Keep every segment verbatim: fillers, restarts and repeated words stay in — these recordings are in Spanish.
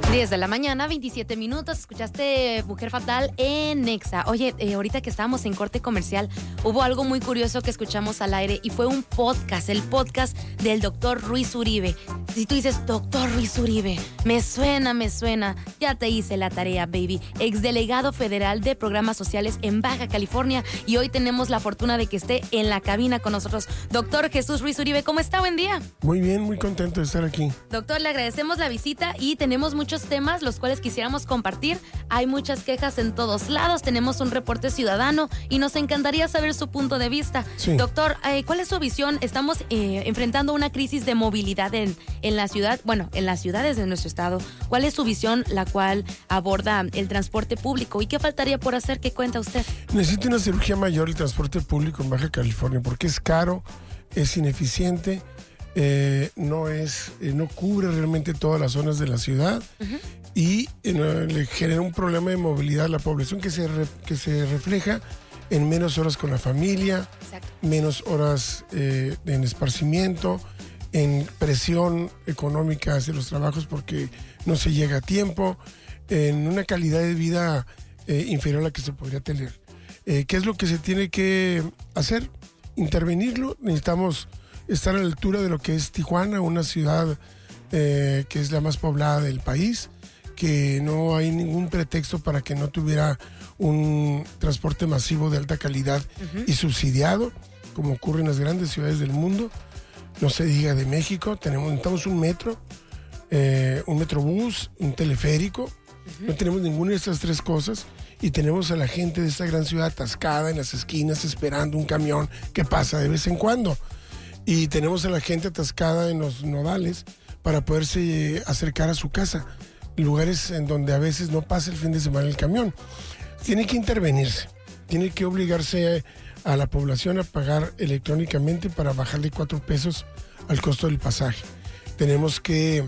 diez de la mañana, veintisiete minutos, escuchaste Mujer Fatal en Nexa. Oye, eh, ahorita que estábamos en corte comercial, hubo algo muy curioso que escuchamos al aire y fue un podcast, el podcast del doctor Ruiz Uribe. Si tú dices, doctor Ruiz Uribe, me suena, me suena, ya te hice la tarea, baby. Exdelegado federal de programas sociales en Baja California, y hoy tenemos la fortuna de que esté en la cabina con nosotros. Doctor Jesús Ruiz Uribe, ¿cómo está? Buen día. Muy bien, muy contento de estar aquí. Doctor, le agradecemos la visita y tenemos muchos temas los cuales quisiéramos compartir. Hay muchas quejas en todos lados, tenemos un reporte ciudadano y nos encantaría saber su punto de vista. Sí. Doctor, eh, ¿cuál es su visión? Estamos eh, enfrentando una crisis de movilidad en, en la ciudad, bueno, en las ciudades de nuestro estado. ¿Cuál es su visión, la cual aborda el transporte público? ¿Y qué faltaría por hacer? ¿Qué cuenta usted? Necesita una cirugía mayor el transporte público en Baja California porque es caro, es ineficiente. Eh, no es eh, no cubre realmente todas las zonas de la ciudad. Uh-huh. Y eh, no, le genera un problema de movilidad a la población que se, re, que se refleja en menos horas con la familia. Exacto. Menos horas eh, en esparcimiento, en presión económica hacia los trabajos porque no se llega a tiempo, en una calidad de vida eh, inferior a la que se podría tener. Eh, ¿Qué es lo que se tiene que hacer? Intervenirlo. Necesitamos estar a la altura de lo que es Tijuana, una ciudad eh, que es la más poblada del país, que no hay ningún pretexto para que no tuviera un transporte masivo de alta calidad uh-huh. y subsidiado, como ocurre en las grandes ciudades del mundo. No se diga de México, tenemos, necesitamos un metro, eh, un metrobús, un teleférico. Uh-huh. No tenemos ninguna de estas tres cosas y tenemos a la gente de esta gran ciudad atascada en las esquinas esperando un camión que pasa de vez en cuando. Y tenemos a la gente atascada en los nodales para poderse acercar a su casa, lugares en donde a veces no pasa el fin de semana el camión. Tiene que intervenirse, tiene que obligarse a la población a pagar electrónicamente para bajarle cuatro pesos al costo del pasaje. Tenemos que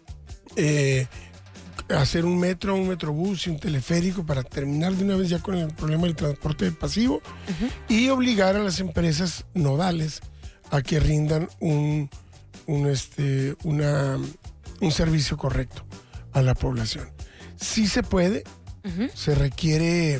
eh, hacer un metro, un metrobús y un teleférico para terminar de una vez ya con el problema del transporte pasivo uh-huh. y obligar a las empresas nodales a que rindan un, un, este, una, un servicio correcto a la población. Sí se puede, uh-huh. se requiere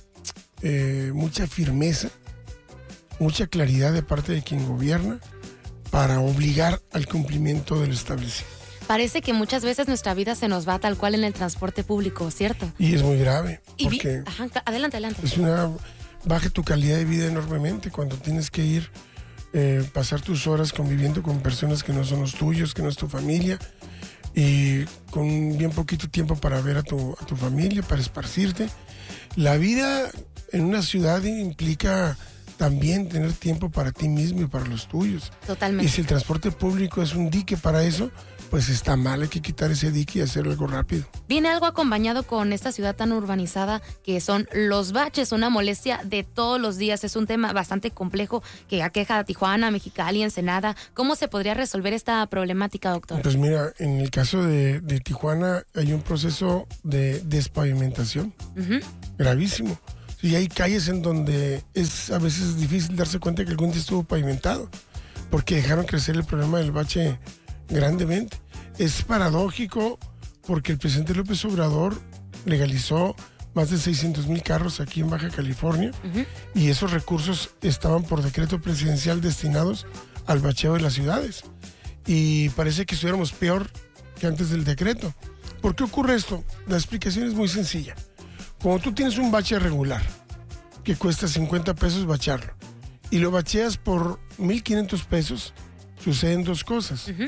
eh, mucha firmeza, mucha claridad de parte de quien gobierna para obligar al cumplimiento de lo establecido. Parece que muchas veces nuestra vida se nos va tal cual en el transporte público, ¿cierto? Y es muy grave. Y porque vi- Ajá, adelante, adelante. Es una, baja tu calidad de vida enormemente cuando tienes que ir Eh, pasar tus horas conviviendo con personas que no son los tuyos, que no es tu familia, y con bien poquito tiempo para ver a tu, a tu familia, para esparcirte. La vida en una ciudad implica también tener tiempo para ti mismo y para los tuyos. Totalmente. Y si el transporte público es un dique para eso, pues está mal, hay que quitar ese dique y hacer algo rápido. Viene algo acompañado con esta ciudad tan urbanizada que son los baches, una molestia de todos los días. Es un tema bastante complejo que aqueja a Tijuana, Mexicali, Ensenada. ¿Cómo se podría resolver esta problemática, doctor? Pues mira, en el caso de, de Tijuana hay un proceso de despavimentación uh-huh. gravísimo. Y hay calles en donde es a veces difícil darse cuenta que algún día estuvo pavimentado porque dejaron crecer el problema del bache grandemente. Es paradójico porque el presidente López Obrador legalizó más de seiscientos mil carros aquí en Baja California uh-huh. y esos recursos estaban por decreto presidencial destinados al bacheo de las ciudades. Y parece que estuviéramos peor que antes del decreto. ¿Por qué ocurre esto? La explicación es muy sencilla. Como tú tienes un bache regular que cuesta cincuenta pesos bacharlo y lo bacheas por mil quinientos pesos, suceden dos cosas. Uh-huh.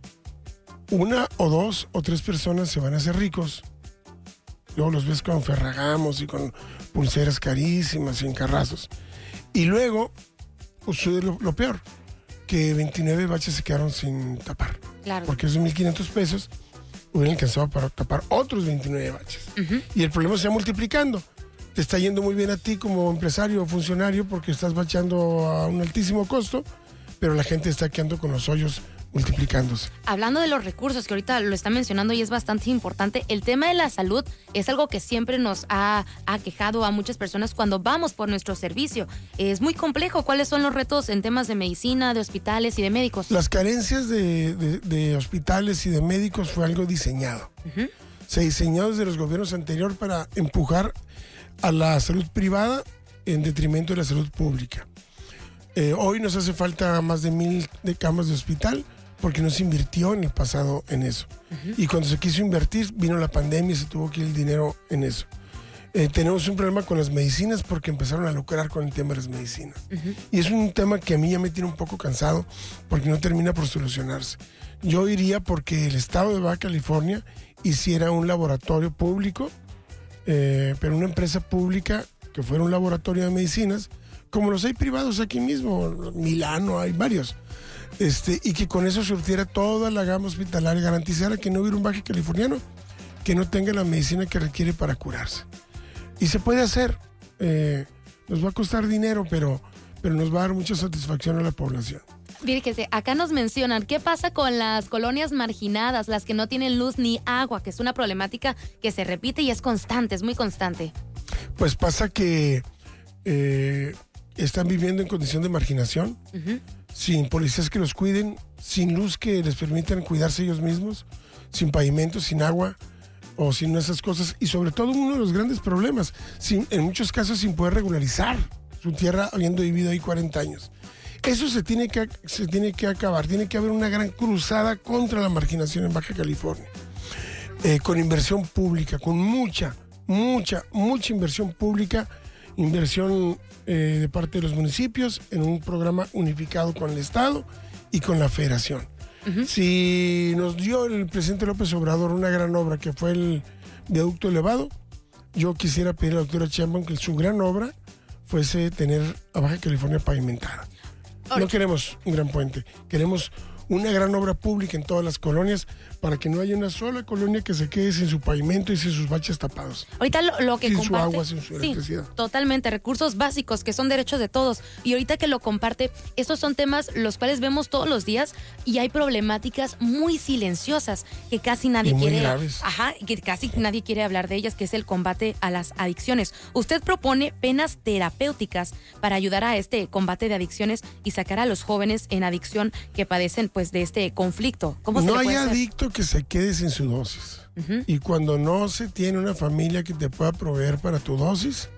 Una o dos o tres personas se van a hacer ricos. Luego los ves con ferragamos y con pulseras carísimas y en carrazos. Y luego, pues sucede lo, lo peor, que veintinueve baches se quedaron sin tapar. Claro. Porque esos mil quinientos pesos hubieran alcanzado para tapar otros veintinueve baches. Uh-huh. Y el problema se va multiplicando. Te está yendo muy bien a ti como empresario o funcionario porque estás bacheando a un altísimo costo, pero la gente está quedando con los hoyos multiplicándose. Hablando de los recursos, que ahorita lo está mencionando y es bastante importante, el tema de la salud es algo que siempre nos ha aquejado a muchas personas cuando vamos por nuestro servicio. Es muy complejo. ¿Cuáles son los retos en temas de medicina, de hospitales y de médicos? Las carencias de, de, de hospitales y de médicos fue algo diseñado. Uh-huh. se diseñó desde los gobiernos anteriores para empujar a la salud privada en detrimento de la salud pública. Eh, hoy nos hace falta más de mil de camas de hospital porque no se invirtió en el pasado en eso. Uh-huh. Y cuando se quiso invertir, vino la pandemia y se tuvo que ir el dinero en eso. Eh, tenemos un problema con las medicinas porque empezaron a lucrar con el tema de las medicinas. Uh-huh. Y es un tema que a mí ya me tiene un poco cansado porque no termina por solucionarse. Yo iría porque el estado de Baja California hiciera un laboratorio público, eh, pero una empresa pública que fuera un laboratorio de medicinas, como los hay privados aquí mismo, Milano, hay varios, este, y que con eso surtiera toda la gama hospitalaria, garantizara que no hubiera un baja californiano que no tenga la medicina que requiere para curarse. Y se puede hacer, eh, nos va a costar dinero, pero, pero nos va a dar mucha satisfacción a la población. Fíjese, acá nos mencionan, ¿qué pasa con las colonias marginadas, las que no tienen luz ni agua, que es una problemática que se repite y es constante, es muy constante? Pues pasa que eh, están viviendo en condición de marginación, uh-huh. sin policías que los cuiden, sin luz que les permitan cuidarse ellos mismos, sin pavimento, sin agua o sin esas cosas, y sobre todo uno de los grandes problemas, sin, en muchos casos sin poder regularizar su tierra habiendo vivido ahí cuarenta años. Eso se tiene que, se tiene que acabar, tiene que haber una gran cruzada contra la marginación en Baja California, eh, con inversión pública, con mucha, mucha, mucha inversión pública, inversión eh, de parte de los municipios en un programa unificado con el Estado y con la Federación. Uh-huh. Si nos dio el presidente López Obrador una gran obra que fue el viaducto elevado, yo quisiera pedir a la doctora Sheinbaum que su gran obra fuese tener a Baja California pavimentada. No queremos un gran puente, queremos una gran obra pública en todas las colonias para que no haya una sola colonia que se quede sin su pavimento y sin sus baches tapados. Ahorita lo, lo que sin comparte... su agua, sin su electricidad. Sí, totalmente, recursos básicos que son derechos de todos. Y ahorita que lo comparte, estos son temas los cuales vemos todos los días y hay problemáticas muy silenciosas que casi nadie y muy quiere... graves. Ajá, que casi nadie quiere hablar de ellas, que es el combate a las adicciones. Usted propone penas terapéuticas para ayudar a este combate de adicciones y sacar a los jóvenes en adicción que padecen pues de este conflicto. ¿Cómo se no le puede hay hacer? adicto que se quede sin su dosis. Uh-huh. Y cuando no se tiene una familia que te pueda proveer para tu dosis,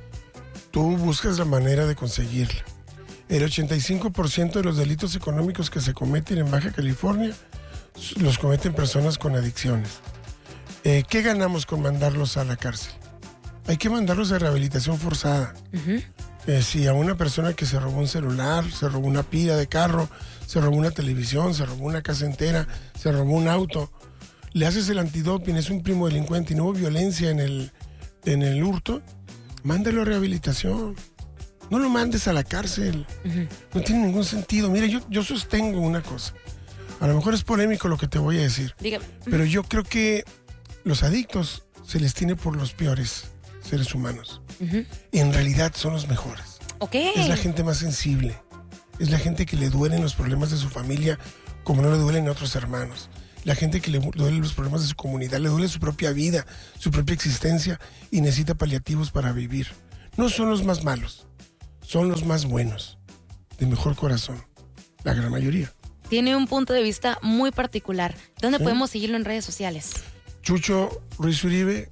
tú buscas la manera de conseguirla. El ochenta y cinco por ciento de los delitos económicos que se cometen en Baja California los cometen personas con adicciones. Eh, ¿Qué ganamos con mandarlos a la cárcel? Hay que mandarlos a rehabilitación forzada. Uh-huh. Eh, si a una persona que se robó un celular, se robó una pila de carro, se robó una televisión, se robó una casa entera, se robó un auto, le haces el antidoping, es un primo delincuente y no hubo violencia en el, en el hurto, mándalo a rehabilitación. No lo mandes a la cárcel. Uh-huh. No tiene ningún sentido. Mira, yo, yo sostengo una cosa. A lo mejor es polémico lo que te voy a decir. Dígame. Pero yo creo que los adictos se les tiene por los peores seres humanos. Uh-huh. Y en realidad son los mejores. Okay. Es la gente más sensible. Es la gente que le duelen los problemas de su familia como no le duelen a otros hermanos. La gente que le duelen los problemas de su comunidad, le duele su propia vida, su propia existencia y necesita paliativos para vivir. No son los más malos, son los más buenos, de mejor corazón, la gran mayoría. Tiene un punto de vista muy particular. ¿Dónde ¿Sí? podemos seguirlo en redes sociales? Chucho Ruiz Uribe,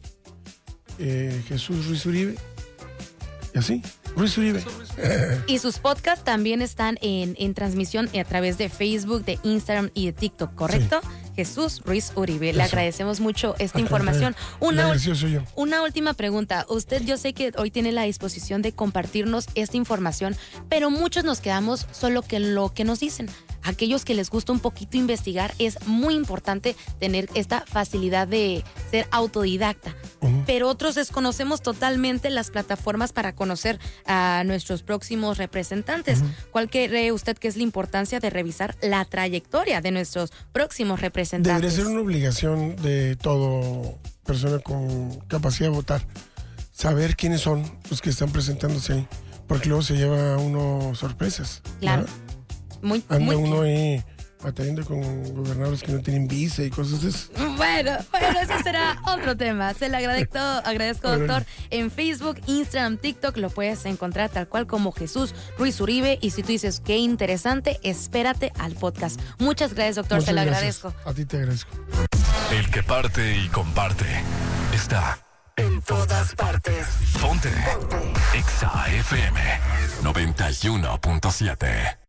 eh, Jesús Ruiz Uribe, y así. Ruiz Uribe. Y sus podcasts también están en, en transmisión a través de Facebook, de Instagram y de TikTok, ¿correcto? Sí. Jesús Ruiz Uribe. Eso. Le agradecemos mucho esta Acá, información. Una, yo. una última pregunta. Usted, yo sé que hoy tiene la disposición de compartirnos esta información, pero muchos nos quedamos solo con lo que nos dicen. Aquellos que les gusta un poquito investigar, es muy importante tener esta facilidad de ser autodidacta. Uh-huh. Pero otros desconocemos totalmente las plataformas para conocer a nuestros próximos representantes. Uh-huh. ¿Cuál cree usted que es la importancia de revisar la trayectoria de nuestros próximos representantes? Debería ser una obligación de todo persona con capacidad de votar, saber quiénes son los que están presentándose ahí, porque luego se lleva uno sorpresas. Claro. ¿no? Muy, Anda muy uno ahí batallando con gobernadores que no tienen visa y cosas de eso. Bueno, bueno, eso será otro tema. Se le agradezco, agradezco, doctor. En Facebook, Instagram, TikTok lo puedes encontrar tal cual como Jesús Ruiz Uribe. Y si tú dices qué interesante, espérate al podcast. Muchas gracias, doctor. Muchas Se lo gracias. agradezco. A ti te agradezco. El que parte y comparte está en todas partes. Ponte. Ponte. Exa F M noventa y uno punto siete.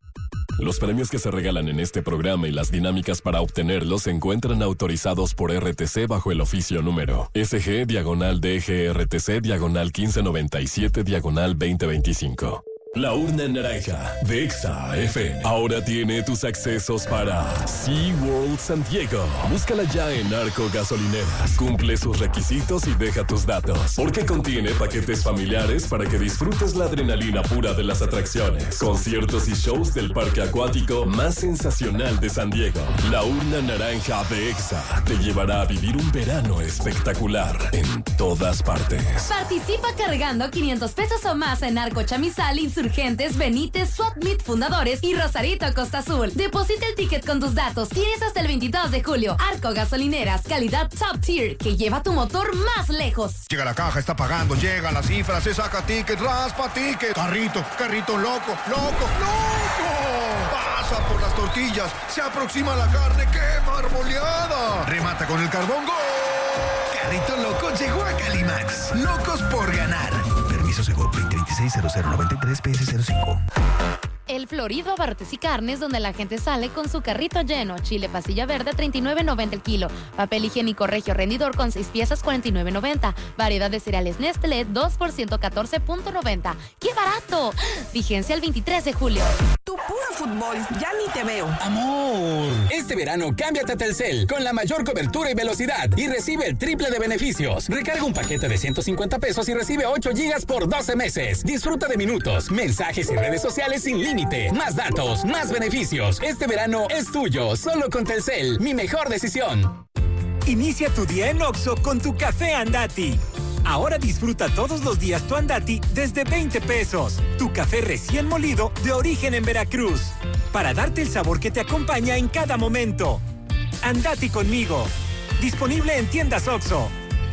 Los premios que se regalan en este programa y las dinámicas para obtenerlos se encuentran autorizados por R T C bajo el oficio número S G diagonal D G R T C diagonal quince noventa y siete diagonal veinte veinticinco. La urna naranja de Exa F M ahora tiene tus accesos para SeaWorld San Diego. Búscala ya en Arco Gasolineras. Cumple sus requisitos y deja tus datos, porque contiene paquetes familiares para que disfrutes la adrenalina pura de las atracciones, conciertos y shows del parque acuático más sensacional de San Diego. La urna naranja de Exa te llevará a vivir un verano espectacular en todas partes. Participa cargando quinientos pesos o más en Arco Chamizal, Insurgentes, Benítez, Swatmit Fundadores y Rosarito Costa Azul. Deposita el ticket con tus datos. Tienes hasta el veintidós de julio. Arco Gasolineras, calidad top tier, que lleva tu motor más lejos. Llega la caja, está pagando, llega la cifra, se saca ticket, raspa ticket. Carrito, carrito loco, loco, loco. Pasa por las tortillas, se aproxima la carne, ¡qué marmoleada! Remata con el carbón, ¡gol! Carrito loco llegó a Calimax. Locos por ganar. Permiso Segov veinte veintiséis cero cero noventa y tres P S cero cinco. El Florido Abarrotes y Carnes, donde la gente sale con su carrito lleno. Chile pasilla verde, treinta y nueve noventa el kilo. Papel higiénico Regio rendidor con seis piezas, cuarenta y nueve noventa. Variedad de cereales Nestlé, dos por ciento catorce noventa. ¡Qué barato! Vigencia el veintitrés de julio. Tu puro fútbol, ya ni te veo. Amor, este verano cámbiate a Telcel con la mayor cobertura y velocidad y recibe el triple de beneficios. Recarga un paquete de ciento cincuenta pesos y recibe ocho gigas por doce meses. Disfruta de minutos, mensajes y redes sociales sin límite. Más datos, más beneficios. Este verano es tuyo, solo con Telcel. Mi mejor decisión. Inicia tu día en Oxxo con tu café Andati. Ahora disfruta todos los días tu Andati desde veinte pesos. Tu café recién molido de origen en Veracruz. Para darte el sabor que te acompaña en cada momento. Andati conmigo. Disponible en tiendas Oxxo.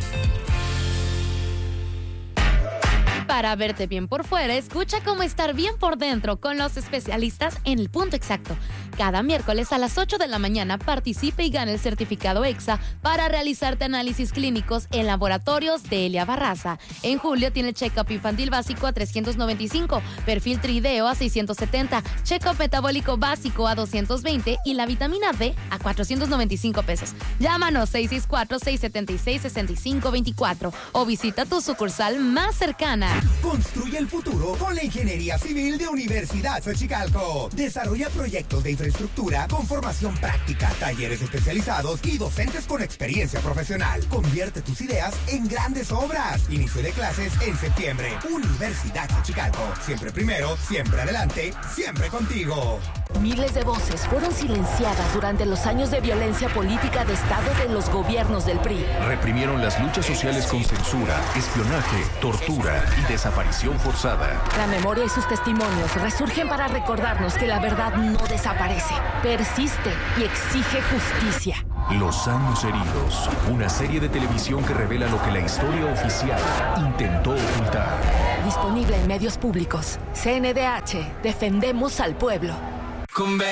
Para verte bien por fuera, escucha cómo estar bien por dentro con los especialistas en El Punto Exacto. Cada miércoles a las ocho de la mañana participe y gane el certificado EXA para realizarte análisis clínicos en laboratorios de Elia Barraza. En julio tiene check-up infantil básico a trescientos noventa y cinco, perfil trideo a seiscientos setenta, check-up metabólico básico a doscientos veinte y la vitamina D a cuatrocientos noventa y cinco pesos. Llámanos seis seis cuatro, seis siete seis, seis cinco dos cuatro o visita tu sucursal más cercana. Construye el futuro con la Ingeniería Civil de Universidad Xochicalco. Desarrolla proyectos de infraestructura con formación práctica, talleres especializados y docentes con experiencia profesional. Convierte tus ideas en grandes obras. Inicio de clases en septiembre. Universidad Xochicalco. Siempre primero, siempre adelante, siempre contigo. Miles de voces fueron silenciadas durante los años de violencia política de Estado de los gobiernos del P R I. Reprimieron las luchas sociales con censura, espionaje, tortura y desaparición forzada. La memoria y sus testimonios resurgen para recordarnos que la verdad no desaparece, persiste y exige justicia. Los años heridos, una serie de televisión que revela lo que la historia oficial intentó ocultar. Disponible en medios públicos. C N D H, defendemos al pueblo.